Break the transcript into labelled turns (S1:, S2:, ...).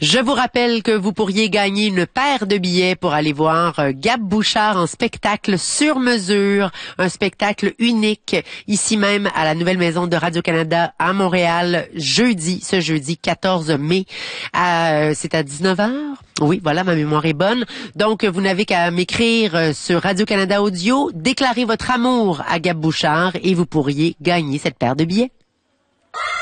S1: Je vous rappelle que vous pourriez gagner une paire de billets pour aller voir Gab Bouchard en spectacle sur mesure, un spectacle unique ici même à la nouvelle maison de Radio-Canada à Montréal, ce jeudi 14 mai. C'est à 19h. Oui, voilà, ma mémoire est bonne. Donc, vous n'avez qu'à m'écrire sur Radio-Canada Audio, déclarer votre amour à Gab Bouchard et vous pourriez gagner cette paire de billets.